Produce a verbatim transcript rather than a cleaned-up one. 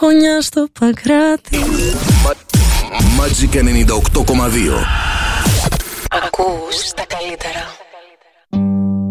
γωνιά στο Παγκράτη. Magic ενενήντα οκτώ κόμμα δύο. Ακούς τα καλύτερα.